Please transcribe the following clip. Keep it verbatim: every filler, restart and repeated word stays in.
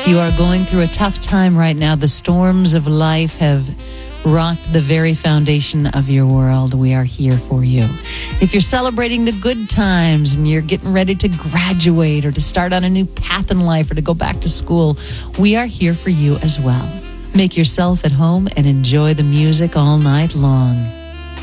If you are going through a tough time right now, the storms of life have rocked the very foundation of your world. We are here for you. If you're celebrating the good times and you're getting ready to graduate or to start on a new path in life or to go back to school, we are here for you as well. Make yourself at home and enjoy the music all night long.